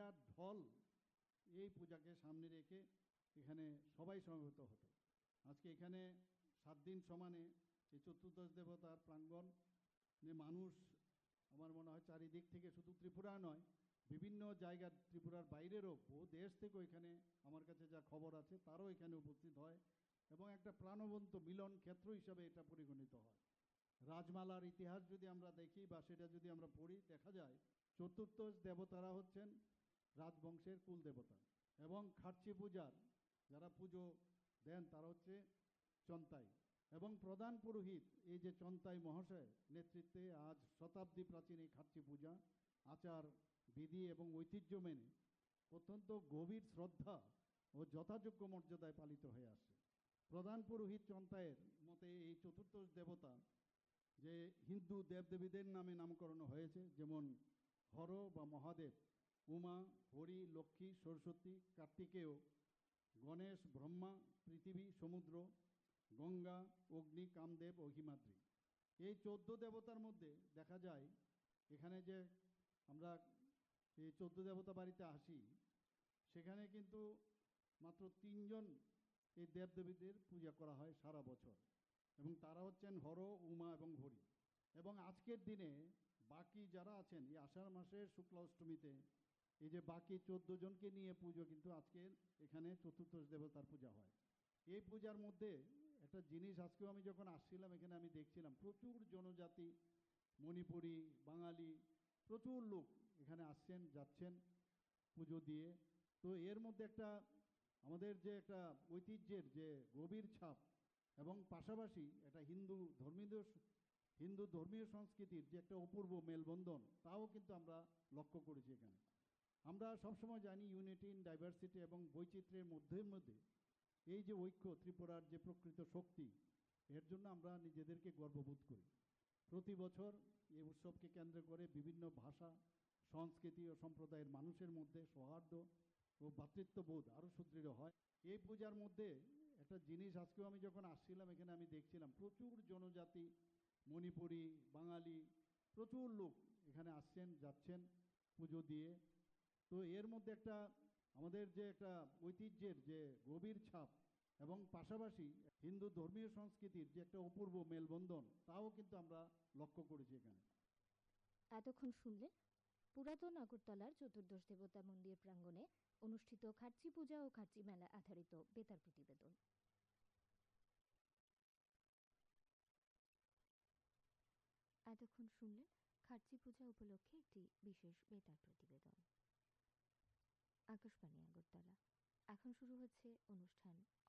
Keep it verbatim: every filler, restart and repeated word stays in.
বিরাট ঢল এই পূজাকে সামনে রেখে এখানে সবাই সমবেত হতো। আজকে এখানে সাত দিন সমানে এই চতুর্দশ দেবতার প্রাঙ্গণ মানুষ আমার মনে হয় চারিদিক থেকে, শুধু ত্রিপুরা নয়, বিভিন্ন জায়গার, ত্রিপুরার বাইরেরও বহু দেশ থেকেও এখানে আমার কাছে যা খবর আছে তারও এখানে উপস্থিত হয় এবং একটা প্রাণবন্ত মিলন ক্ষেত্র হিসাবে এটা পরিগণিত হয়। রাজমালার ইতিহাস যদি আমরা দেখি বা সেটা যদি আমরা পড়ি, দেখা যায় চতুর্দশ দেবতারা হচ্ছেন রাজবংশের কুল দেবতা এবং খার্চি পূজার যারা পুজো দেন তারা হচ্ছে চন্তাই এবং প্রধান পুরোহিত এই যে চন্তাই মহাশয় নেতৃত্বে আজ শতাব্দী প্রাচীন এই খার্চি পূজা আচার বিধি এবং ঐতিহ্য মেনে অত্যন্ত গভীর শ্রদ্ধা ও যথাযোগ্য মর্যাদায় পালিত হয়ে আসছে। প্রধান পুরোহিত চন্তায়ের মতে এই চতুর্দশ দেবতা যে হিন্দু দেবদেবীদের নামে নামকরণ হয়েছে, যেমন হর বা মহাদেব, উমা, হরি, লক্ষ্মী, সরস্বতী, কার্তিকেয়, গণেশ, ব্রহ্মা, পৃথিবী, সমুদ্র, গঙ্গা, অগ্নি, কামদেব ও হিমাদ্রি। এই চোদ্দ দেবতার মধ্যে দেখা যায় এখানে যে আমরা এই চোদ্দ দেবতা বাড়িতে আসি সেখানে কিন্তু মাত্র তিনজন এই দেবদেবীদের পূজা করা হয় সারা বছর এবং তারা হচ্ছেন হর, উমা এবং হরি। এবং আজকের দিনে বাকি যারা আছেন এই আষাঢ় মাসের শুক্লা অষ্টমীতে এই যে বাকি চোদ্দ জনকে নিয়ে পুজো কিন্তু আজকের এখানে চতুর্দশ দেবতার পূজা হয়। এই পূজার মধ্যে একটা জিনিস আজকেও আমি যখন আসছিলাম এখানে আমি দেখছিলাম প্রচুর জনজাতি, মণিপুরি, বাঙালি, প্রচুর লোক এখানে আসছেন যাচ্ছেন পুজো দিয়ে। তো এর মধ্যে একটা আমাদের যে একটা ঐতিহ্যের যে গভীর ছাপ এবং পাশাপাশি একটা হিন্দু ধর্মীয় হিন্দু ধর্মীয় সংস্কৃতির যে একটা অপূর্ব মেলবন্ধন তাও কিন্তু আমরা লক্ষ্য করেছি এখানে। আমরা সবসময় জানি ইউনিটি ইন ডাইভার্সিটি এবং বৈচিত্র্যের মধ্যে মধ্যে এই যে ঐক্য ত্রিপুরার যে প্রকৃত শক্তি, এর জন্য আমরা নিজেদেরকে গর্ববোধ করি। প্রতি বছর এই উৎসবকে কেন্দ্র করে বিভিন্ন ভাষা, সংস্কৃতি ও সম্প্রদায়ের মানুষের মধ্যে সৌহার্দ্য ও ভ্রাতৃত্ববোধ আরও সুদৃঢ় হয়। এই পূজার মধ্যে একটা জিনিস আজকেও আমি যখন আসছিলাম এখানে আমি দেখছিলাম প্রচুর জনজাতি, মণিপুরি, বাঙালি, প্রচুর লোক এখানে আসছেন যাচ্ছেন পুজো দিয়ে। তো এর মধ্যে একটা আমাদের যে একটা ঐতিহ্যের যে গভীর ছাপ এবং পাশাপাশি হিন্দু ধর্মীয় সংস্কৃতির যে একটা অপূর্ব মেলবন্ধন তাও কিন্তু আমরা লক্ষ্য করেছি এখানে। এতক্ষণ শুনলেন পুরাতন আগরতলার চতুর্দশ দেবতা মন্দির প্রাঙ্গণে অনুষ্ঠিত খার্চি পূজা ও খার্চি মেলা আধারিত বেতার প্রতিবেদন। এতক্ষণ শুনলেন খার্চি পূজা উপলক্ষে একটি বিশেষ বেতার প্রতিবেদন। আকাশবাণী আগরতলা। এখন শুরু হচ্ছে অনুষ্ঠান